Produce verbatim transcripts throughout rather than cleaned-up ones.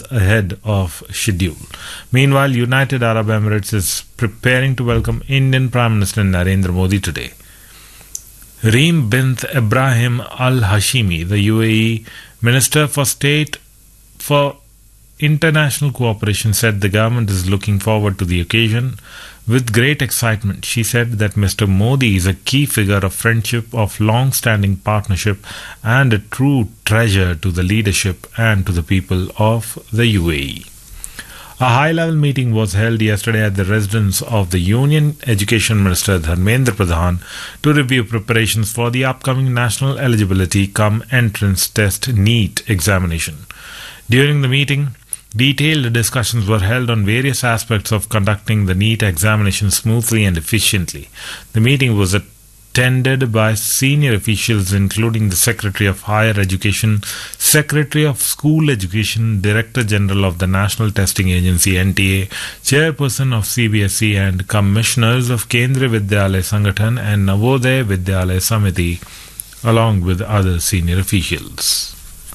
ahead of schedule. Meanwhile, United Arab Emirates is preparing to welcome Indian Prime Minister Narendra Modi today. Reem bint Ibrahim Al Hashimi, the U A E Minister for State for International Cooperation, said the government is looking forward to the occasion with great excitement. She said that Mister Modi is a key figure of friendship, of long-standing partnership, and a true treasure to the leadership and to the people of the U A E. A high-level meeting was held yesterday at the residence of the Union Education Minister Dharmendra Pradhan to review preparations for the upcoming National Eligibility Cum Entrance Test NEET examination. During the meeting, detailed discussions were held on various aspects of conducting the NEET examination smoothly and efficiently. The meeting was attended by senior officials including the Secretary of Higher Education, Secretary of School Education, Director General of the National Testing Agency N T A, Chairperson of C B S E and Commissioners of Kendriya Vidyalaya Sangathan and Navodaya Vidyalaya Samiti, along with other senior officials.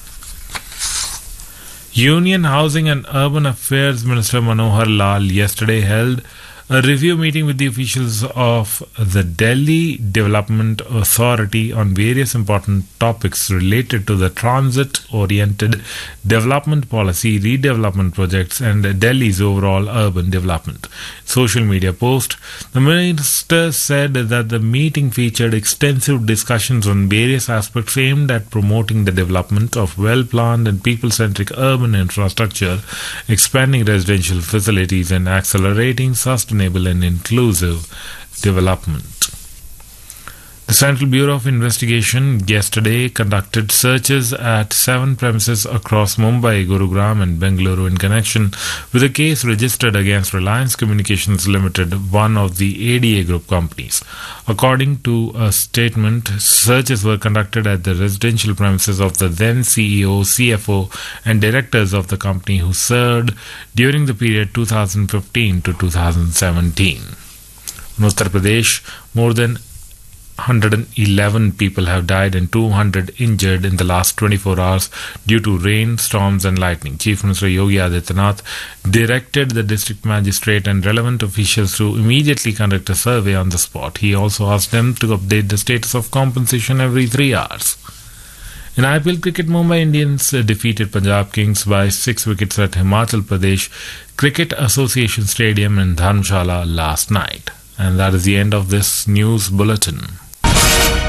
Union Housing and Urban Affairs Minister Manohar Lal yesterday held a review meeting with the officials of the Delhi Development Authority on various important topics related to the transit-oriented development policy, redevelopment projects, and Delhi's overall urban development. Social media post, the minister said that the meeting featured extensive discussions on various aspects aimed at promoting the development of well-planned and people-centric urban infrastructure, expanding residential facilities, and accelerating sustainability and inclusive development. The Central Bureau of Investigation yesterday conducted searches at seven premises across Mumbai, Gurugram and Bengaluru in connection with a case registered against Reliance Communications Limited, one of the A D A Group companies. According to a statement, searches were conducted at the residential premises of the then C E O, C F O and directors of the company who served during the period two thousand fifteen to two thousand seventeen. In Uttar Pradesh, more than one hundred eleven people have died and two hundred injured in the last twenty-four hours due to rain, storms and lightning. Chief Minister Yogi Adityanath directed the district magistrate and relevant officials to immediately conduct a survey on the spot. He also asked them to update the status of compensation every three hours. In I P L cricket, Mumbai Indians defeated Punjab Kings by six wickets at Himachal Pradesh Cricket Association Stadium in Dharamshala last night. And that is the end of this news bulletin.